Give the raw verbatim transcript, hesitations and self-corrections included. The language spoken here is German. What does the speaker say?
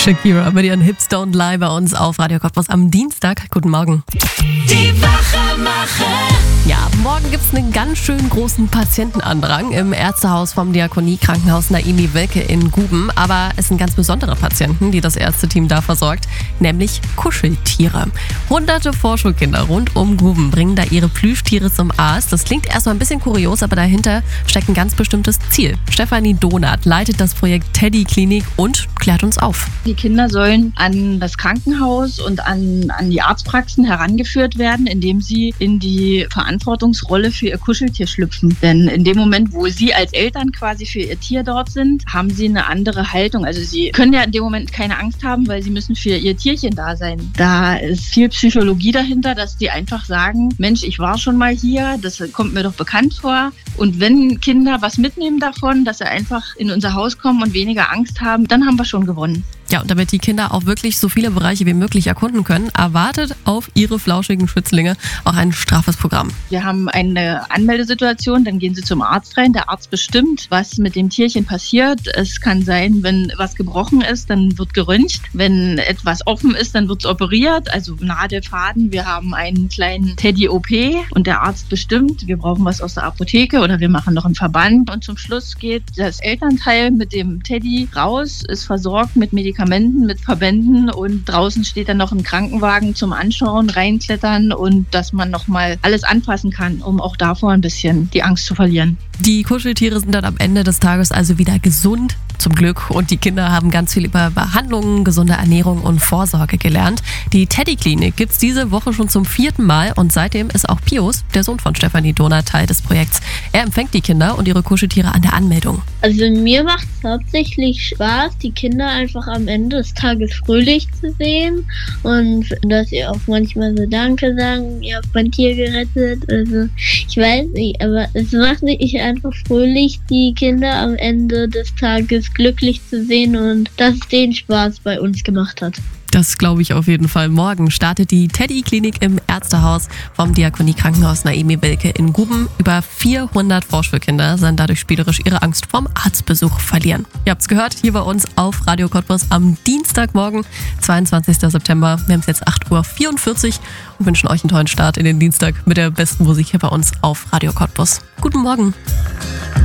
Shakira mit ihren Hips Don't Lie bei uns auf Radio Cottbus am Dienstag. Guten Morgen. Die Wachemacher. Ja, morgen gibt's einen ganz schön großen Patientenandrang im Ärztehaus vom Diakonie-Krankenhaus Naimi-Welke in Guben. Aber es sind ganz besondere Patienten, die das Ärzteteam da versorgt, nämlich Kuscheltiere. Hunderte Vorschulkinder rund um Guben bringen da ihre Plüschtiere zum Arzt. Das klingt erstmal ein bisschen kurios, aber dahinter steckt ein ganz bestimmtes Ziel. Stefanie Donath leitet das Projekt Teddy Klinik und klärt uns auf. Die Kinder sollen an das Krankenhaus und an, an die Arztpraxen herangeführt werden, indem sie in die Verantwortungsrolle für ihr Kuscheltier schlüpfen. Denn in dem Moment, wo sie als Eltern quasi für ihr Tier dort sind, haben sie eine andere Haltung. Also sie können ja in dem Moment keine Angst haben, weil sie müssen für ihr Tierchen da sein. Da ist viel Psychologie dahinter, dass die einfach sagen, Mensch, ich war schon mal hier, das kommt mir doch bekannt vor. Und wenn Kinder was mitnehmen davon, dass sie einfach in unser Haus kommen und weniger Angst haben, dann haben wir schon gewonnen. Ja, und damit die Kinder auch wirklich so viele Bereiche wie möglich erkunden können, erwartet auf ihre flauschigen Schützlinge auch ein straffes Programm. Wir haben eine Anmeldesituation, dann gehen sie zum Arzt rein. Der Arzt bestimmt, was mit dem Tierchen passiert. Es kann sein, wenn was gebrochen ist, dann wird geröntgt. Wenn etwas offen ist, dann wird es operiert, also Nadel, Faden. Wir haben einen kleinen Teddy-O P und der Arzt bestimmt, wir brauchen was aus der Apotheke oder wir machen noch einen Verband. Und zum Schluss geht das Elternteil mit dem Teddy raus, ist versorgt mit Medikamenten. mit Verbänden und draußen steht dann noch ein Krankenwagen zum Anschauen, reinklettern und dass man nochmal alles anfassen kann, um auch davor ein bisschen die Angst zu verlieren. Die Kuscheltiere sind dann am Ende des Tages also wieder gesund, zum Glück. Und die Kinder haben ganz viel über Behandlungen, gesunde Ernährung und Vorsorge gelernt. Die Teddy-Klinik gibt es diese Woche schon zum vierten Mal und seitdem ist auch Pius, der Sohn von Stefanie Donath, Teil des Projekts. Er empfängt die Kinder und ihre Kuscheltiere an der Anmeldung. Also mir macht es hauptsächlich Spaß, die Kinder einfach am Ende des Tages fröhlich zu sehen und dass sie auch manchmal so Danke sagen, ihr habt mein Tier gerettet. Also ich weiß nicht, aber es macht mich einfach fröhlich, die Kinder am Ende des Tages glücklich zu sehen und dass es denen Spaß bei uns gemacht hat. Das glaube ich auf jeden Fall. Morgen startet die Teddy-Klinik im Ärztehaus vom Diakonie-Krankenhaus Naimi-Welke in Guben. Über vierhundert Vorschulkinder sollen dadurch spielerisch ihre Angst vorm Arztbesuch verlieren. Ihr habt es gehört, hier bei uns auf Radio Cottbus am Dienstagmorgen, zweiundzwanzigsten September. Wir haben es jetzt acht Uhr vierundvierzig und wünschen euch einen tollen Start in den Dienstag mit der besten Musik hier bei uns auf Radio Cottbus. Guten Morgen.